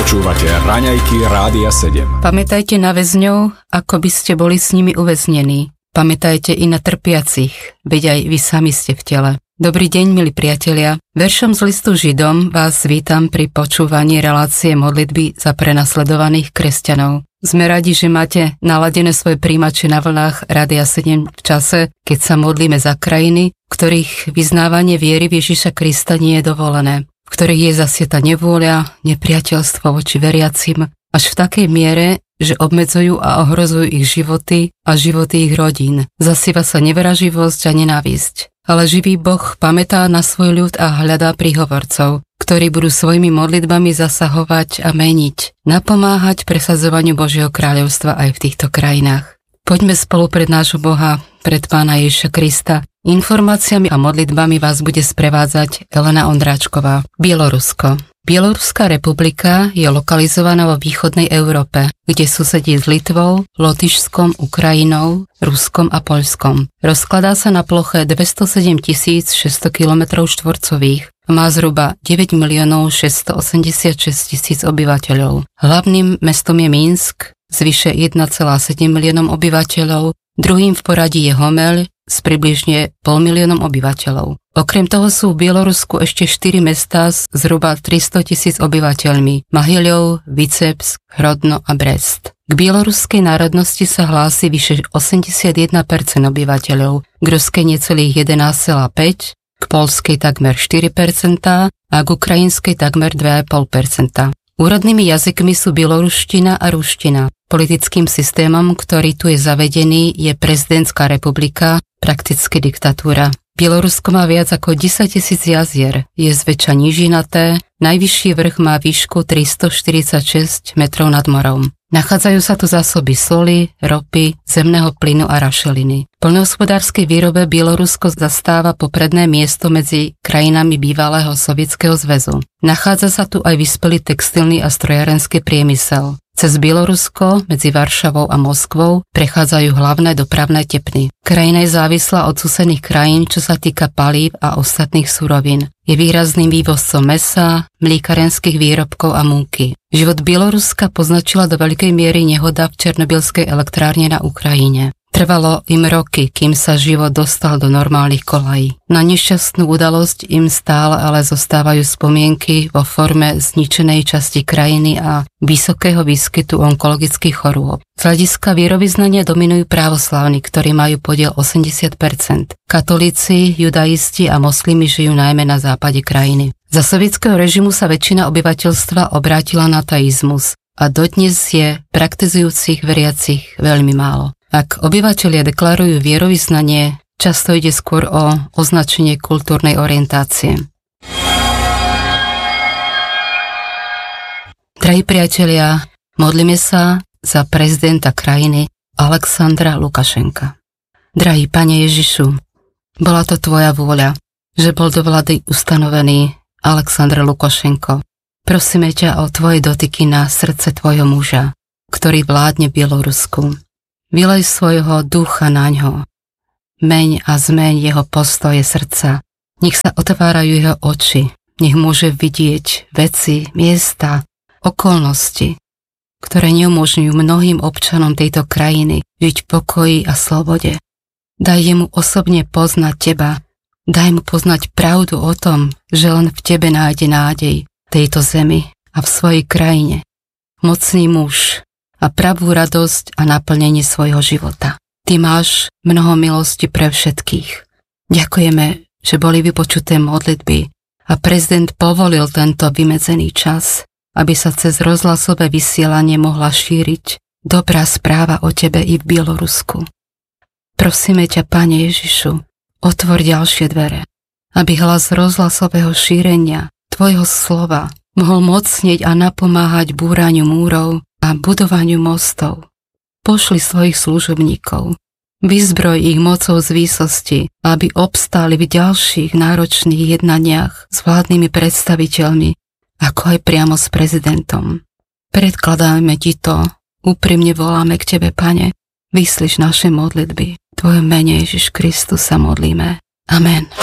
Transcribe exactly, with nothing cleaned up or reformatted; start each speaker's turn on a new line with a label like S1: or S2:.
S1: Počúvate Raňajky Rádia sedem.
S2: Pamätajte na väzňov, ako by ste boli s nimi uväznení. Pamätajte i na trpiacich, veď aj vy sami ste v tele. Dobrý deň, milí priatelia. Veršom z listu Židom vás vítam pri počúvaní relácie modlitby za prenasledovaných kresťanov. Sme radi, že máte naladené svoje príjimače na vlnách Rádia sedem v čase, keď sa modlíme za krajiny, v ktorých vyznávanie viery v Ježiša Krista nie je dovolené, v ktorých je zasieta nevôľa, nepriateľstvo voči veriacim, až v takej miere, že obmedzujú a ohrozujú ich životy a životy ich rodín. Zasýva sa nevraživosť a nenávisť. Ale živý Boh pamätá na svoj ľud a hľadá príhovorcov, ktorí budú svojimi modlitbami zasahovať a meniť, napomáhať presadzovaniu Božieho kráľovstva aj v týchto krajinách. Poďme spolu pred nášho Boha, pred Pána Ježiša Krista. Informáciami a modlitbami vás bude sprevádzať Elena Ondráčková. Bielorusko. Bieloruská republika je lokalizovaná vo východnej Európe, kde susedí s Litvou, Lotyšskom, Ukrajinou, Ruskom a Poľskom. Rozkladá sa na ploche dvestosedem tisíc šesťsto kilometrov štvorcových a má zhruba deväť miliónov šesťstoosemdesiatšesť tisíc obyvateľov. Hlavným mestom je Minsk s vyše jeden celá sedem miliónom obyvateľov, druhým v poradí je Homeľ s približne pol miliónom obyvateľov. Okrem toho sú v Bielorusku ešte štyri mestá s zhruba tristo tisíc obyvateľmi: Mahyľov, Vicebsk, Hrodno a Brest. K bieloruskej národnosti sa hlási vyše osemdesiatjeden percent obyvateľov, k ruskej necelých jedenásť celá päť percent, k poľskej takmer štyri percentá a k ukrajinskej takmer dva celé päť percenta. Úrodnými jazykmi sú bieloruština a ruština. Politickým systémom, ktorý tu je zavedený, je prezidentská republika, prakticky diktatúra. Bielorusko má viac ako desaťtisíc jazier, je zväčša nížinaté, najvyšší vrch má výšku tristoštyridsaťšesť metrov nad morom. Nachádzajú sa tu zásoby soli, ropy, zemného plynu a rašeliny. V poľnohospodárskej výrobe Bielorusko zastáva popredné miesto medzi krajinami bývalého Sovietskeho zväzu. Nachádza sa tu aj vyspelý textilný a strojárenský priemysel. Cez Bielorusko medzi Varšavou a Moskvou prechádzajú hlavné dopravné tepny. Krajina je závislá od susedných krajín, čo sa týka palív a ostatných surovín. Je výrazným vývozcom mäsa, mliekarenských výrobkov a múky. Život Bieloruska poznačila do veľkej miery nehoda v Černobylskej elektrárne na Ukrajine. Trvalo im roky, kým sa život dostal do normálnych kolají. Na nešťastnú udalosť im stále ale zostávajú spomienky vo forme zničenej časti krajiny a vysokého výskytu onkologických chorôb. Z hľadiska vierovyznania dominujú právoslávni, ktorí majú podiel osemdesiat percent. Katolíci, judaisti a moslimi žijú najmä na západe krajiny. Za sovietskeho režimu sa väčšina obyvateľstva obrátila na taizmus a dodnes je praktizujúcich veriacich veľmi málo. Ak obyvatelia deklarujú vierovyznanie, často ide skôr o označenie kultúrnej orientácie. Drahí priatelia, modlíme sa za prezidenta krajiny Alexandra Lukašenka. Drahý Pane Ježišu, bola to tvoja vôľa, že bol do vlády ustanovený Alexandr Lukašenko. Prosíme ťa o tvoje dotyky na srdce tvojho muža, ktorý vládne v Bielorusku. Vylej svojho ducha naňho. Meň a zmeň jeho postoje srdca. Nech sa otvárajú jeho oči. Nech môže vidieť veci, miesta, okolnosti, ktoré neumožňujú mnohým občanom tejto krajiny žiť v pokoji a slobode. Daj jemu osobne poznať teba. Daj mu poznať pravdu o tom, že len v tebe nájde nádej v tejto zemi a v svojej krajine. Mocný muž a pravú radosť a naplnenie svojho života. Ty máš mnoho milosti pre všetkých. Ďakujeme, že boli vypočuté modlitby a prezident povolil tento vymedzený čas, aby sa cez rozhlasové vysielanie mohla šíriť dobrá správa o tebe i v Bielorusku. Prosíme ťa, Pane Ježišu, otvor ďalšie dvere, aby hlas rozhlasového šírenia tvojho slova mohol mocnieť a napomáhať búraniu múrov a budovaniu mostov. Pošli svojich služobníkov, vyzbroj ich mocou z výsosti, aby obstáli v ďalších náročných jednaniach s vládnymi predstaviteľmi, ako aj priamo s prezidentom. Predkladáme ti to, úprimne voláme k tebe, Pane, vyslíš naše modlitby. V tvojom mene Ježiš Kristus sa modlíme. Amen.